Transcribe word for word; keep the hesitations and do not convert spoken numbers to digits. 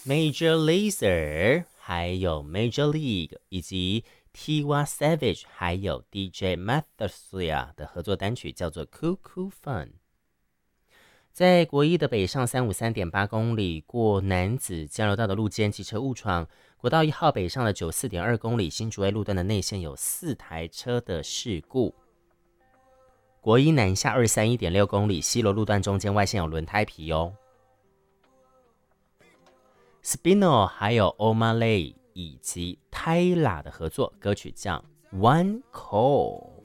Major Lazer 还有 Major League 以及 Tiwa Savage 还有 D J Matthews 的合作单曲叫做 Cool Cool Fun。在国一的北上三五三点八公里过楠梓交流道的路肩机车误闯，国道一号北上的九四点二公里新竹 A 路段的内线有四台车的事故。国一南下二三一点六公里西螺路段中间外线有轮胎皮哦。Spino 还有 O'Malley 以及 Tyla 的合作歌曲叫 One Call。